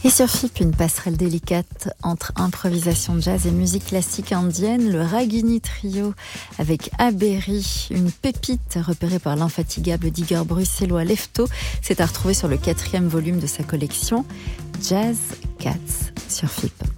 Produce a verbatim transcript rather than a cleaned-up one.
Et sur F I P, une passerelle délicate entre improvisation jazz et musique classique indienne, le Ragini Trio avec Aberi, une pépite repérée par l'infatigable digger bruxellois Lefto, c'est à retrouver sur le quatrième volume de sa collection Jazz Cats sur F I P.